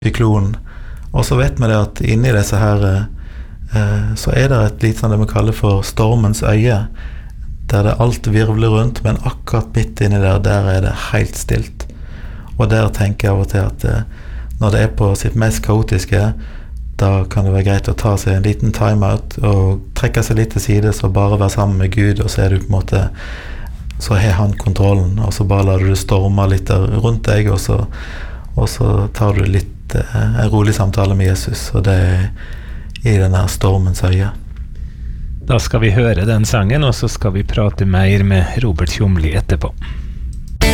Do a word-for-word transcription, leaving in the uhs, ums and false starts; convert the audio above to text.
syklonen. Og så vet vi det at inni disse her eh, så er det et litt sånn det vi kaller for stormens øye, der det alt virvler rundt, men akkurat midt inni der, der er det helt stilt. Og der tenker jeg av og til at eh, når det er på sitt mest kaotiske, da kan det være greit å ta seg en liten timeout og trekke seg litt til side, så bare være sammen med Gud, og så er du på en måte, så har han kontrollen, og så bare lar du det storme litt der rundt deg, og så, og så tar du litt en rolig samtale med Jesus, og det er i denne stormens øye. Da skal vi høre den sangen, og så skal vi prate mer med Robert Tjomli etterpå.